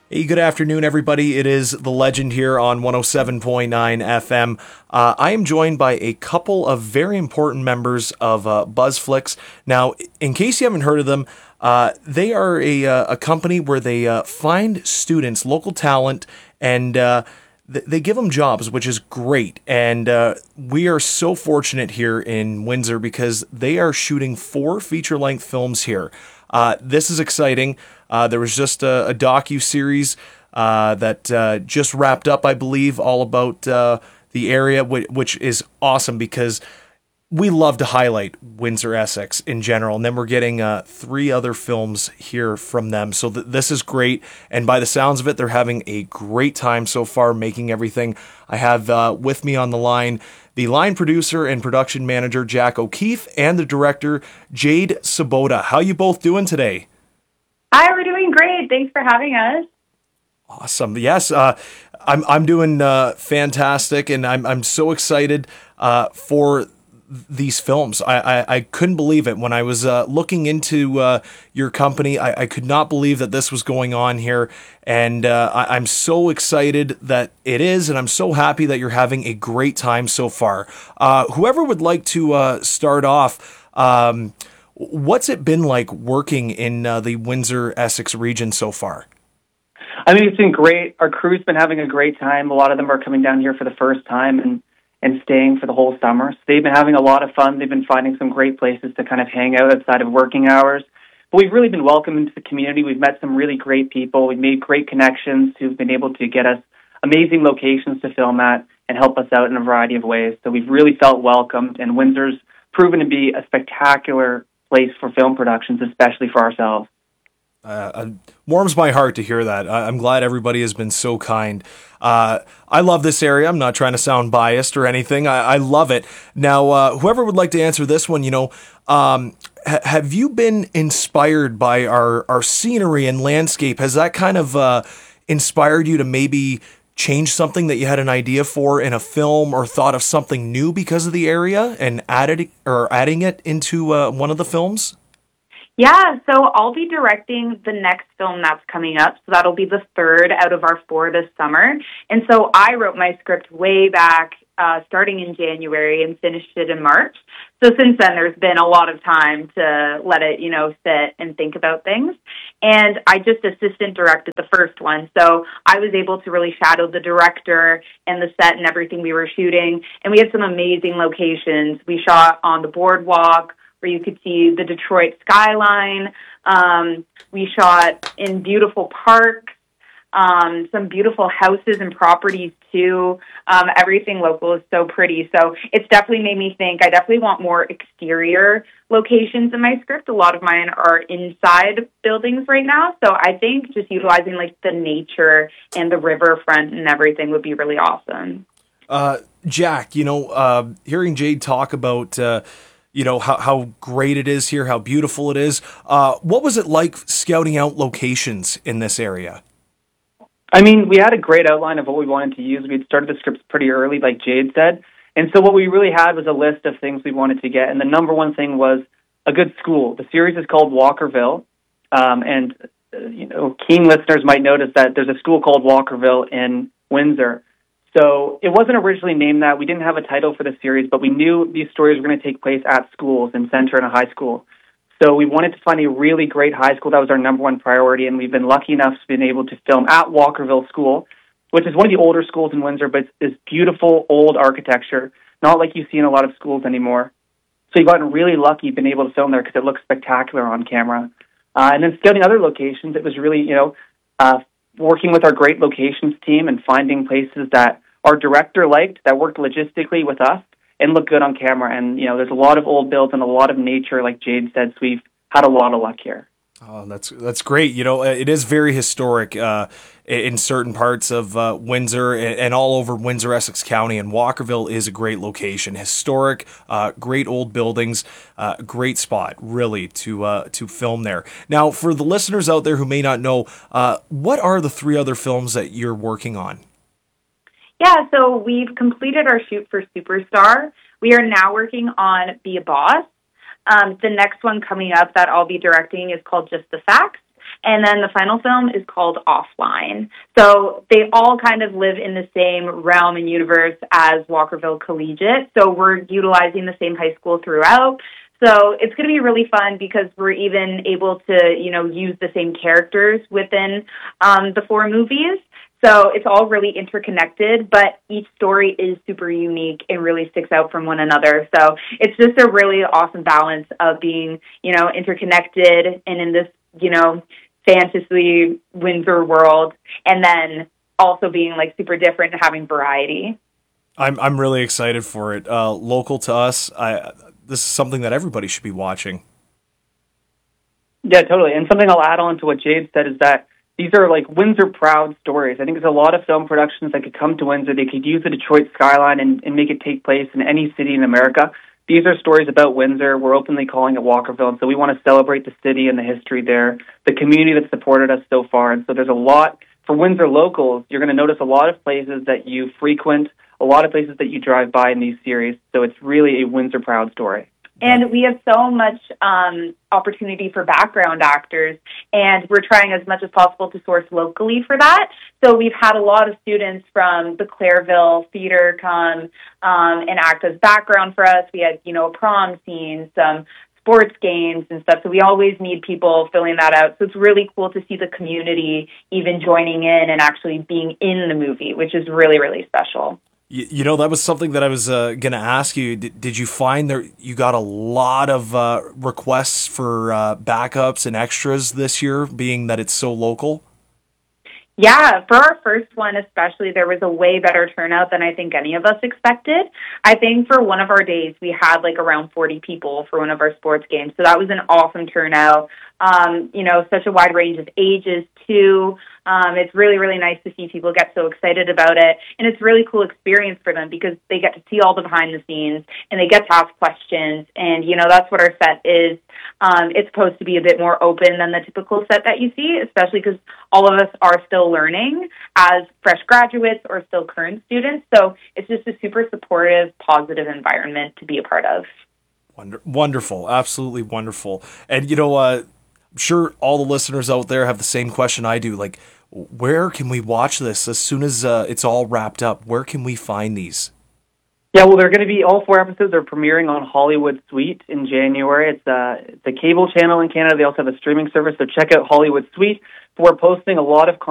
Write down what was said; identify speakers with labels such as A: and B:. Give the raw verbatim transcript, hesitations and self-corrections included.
A: Hey, good afternoon, everybody. It is The Legend here on one oh seven point nine F M. Uh, I am joined by a couple of very important members of uh, BuzzFlix. Now, in case you haven't heard of them, uh, they are a, uh, a company where they uh, find students, local talent, and uh, th- they give them jobs, which is great. And uh, we are so fortunate here in Windsor because they are shooting four feature-length films here. Uh, this is exciting. Uh, there was just a, a docu-series uh, that uh, just wrapped up, I believe, all about uh, the area, which, which is awesome because we love to highlight Windsor, Essex in general. And then we're getting uh, three other films here from them. So th- this is great. And by the sounds of it, they're having a great time so far making everything. I have uh, with me on the line the line producer and production manager, Jack O'Keefe, and the director, Jade Sabota. How you both doing today?
B: Hi, we're doing great. Thanks for having us.
A: Awesome. Yes, uh, I'm I'm doing uh, fantastic, and I'm I'm so excited uh, for these films. I, I, I couldn't believe it when I was uh, looking into uh, your company. I, I could not believe that this was going on here, and uh, I, I'm so excited that it is, and I'm so happy that you're having a great time so far. Uh, whoever would like to uh, start off. Um, What's it been like working in uh, the Windsor-Essex region so far?
C: I mean, it's been great. Our crew's been having a great time. A lot of them are coming down here for the first time and, and staying for the whole summer. So they've been having a lot of fun. They've been finding some great places to kind of hang out outside of working hours. But we've really been welcomed into the community. We've met some really great people. We've made great connections who've been able to get us amazing locations to film at and help us out in a variety of ways. So we've really felt welcomed, and Windsor's proven to be a spectacular place for film productions, especially for ourselves.
A: Uh, it warms my heart to hear that. I- I'm glad everybody has been so kind. Uh, I love this area. I'm not trying to sound biased or anything. I, I love it. Now, uh, whoever would like to answer this one, you know, um, ha- have you been inspired by our, our scenery and landscape? Has that kind of uh, inspired you to maybe change something that you had an idea for in a film, or thought of something new because of the area and added or adding it into uh, one of the films?
B: Yeah, so I'll be directing the next film that's coming up. So that'll be the third out of our four this summer. And so I wrote my script way back, uh, starting in January, and finished it in March. So since then, there's been a lot of time to let it, you know, sit and think about things. And I just assistant directed the first one. So I was able to really shadow the director and the set and everything we were shooting. And we had some amazing locations. We shot on the boardwalk, where you could see the Detroit skyline. Um, we shot in beautiful parks, um, some beautiful houses and properties too. Um, everything local is so pretty. So it's definitely made me think I definitely want more exterior locations in my script. A lot of mine are inside buildings right now. So I think just utilizing like the nature and the riverfront and everything would be really awesome.
A: Uh, Jack, you know, uh, hearing Jade talk about, uh, you know, how, how great it is here, how beautiful it is. Uh, what was it like scouting out locations in this area?
C: I mean, we had a great outline of what we wanted to use. We had started the scripts pretty early, like Jade said. And so what we really had was a list of things we wanted to get. And the number one thing was a good school. The series is called Walkerville. Um, and, uh, you know, keen listeners might notice that there's a school called Walkerville in Windsor. So it wasn't originally named that. We didn't have a title for the series, but we knew these stories were going to take place at schools in Centre and a high school. So we wanted to find a really great high school. That was our number one priority, and we've been lucky enough to be able to film at Walkerville School, which is one of the older schools in Windsor, but it's beautiful old architecture, not like you see in a lot of schools anymore. So you've gotten really lucky being able to film there because it looks spectacular on camera. Uh, and then scouting other locations, it was really, you know, uh, working with our great locations team and finding places that our director liked, that worked logistically with us and looked good on camera. And, you know, there's a lot of old builds and a lot of nature, like Jade said, so we've had a lot of luck here.
A: Oh, that's that's great. You know, it is very historic uh, in certain parts of uh, Windsor and all over Windsor, Essex County. And Walkerville is a great location. Historic, uh, great old buildings, uh, great spot, really, to uh, to film there. Now, for the listeners out there who may not know, uh, what are the three other films that you're working on?
B: Yeah, so we've completed our shoot for Superstar. We are now working on Be a Boss. Um, the next one coming up that I'll be directing is called Just the Facts. And then the final film is called Offline. So they all kind of live in the same realm and universe as Walkerville Collegiate. So we're utilizing the same high school throughout. So it's going to be really fun because we're even able to, you know, use the same characters within um, the four movies. So it's all really interconnected, but each story is super unique and really sticks out from one another. So it's just a really awesome balance of being, you know, interconnected and in this, you know, fantasy Windsor world, and then also being like super different and having variety.
A: I'm I'm really excited for it. Uh, local to us, I this is something that everybody should be watching.
C: Yeah, totally. And something I'll add on to what Jade said is that these are like Windsor proud stories. I think there's a lot of film productions that could come to Windsor. They could use the Detroit skyline and, and make it take place in any city in America. These are stories about Windsor. We're openly calling it Walkerville, and so we want to celebrate the city and the history there, the community that's supported us so far. And so there's a lot, for Windsor locals, you're going to notice a lot of places that you frequent, a lot of places that you drive by in these series. So it's really a Windsor proud story.
B: And we have so much um, opportunity for background actors, and we're trying as much as possible to source locally for that. So we've had a lot of students from the Clairville Theater come um, and act as background for us. We had, you know, a prom scene, some sports games and stuff. So we always need people filling that out. So it's really cool to see the community even joining in and actually being in the movie, which is really, really special.
A: You, you know, that was something that I was uh, going to ask you. Did, did you find there you got a lot of uh, requests for uh, backups and extras this year, being that it's so local?
B: Yeah, for our first one especially, there was a way better turnout than I think any of us expected. I think for one of our days, we had like around forty people for one of our sports games. So that was an awesome turnout. Um, you know, such a wide range of ages too. Um, it's really, really nice to see people get so excited about it. And it's a really cool experience for them because they get to see all the behind the scenes and they get to ask questions. And, you know, that's what our set is. Um, it's supposed to be a bit more open than the typical set that you see, especially because all of us are still learning as fresh graduates or still current students. So it's just a super supportive, positive environment to be a part of.
A: Wonder- wonderful. Absolutely wonderful. And, you know, uh, I'm sure all the listeners out there have the same question I do. Like, where can we watch this as soon as uh, it's all wrapped up? Where can we find these?
C: Yeah, well, they're going to be, all four episodes are premiering on Hollywood Suite in January. It's uh, the cable channel in Canada. They also have a streaming service, so check out Hollywood Suite. We're posting a lot of content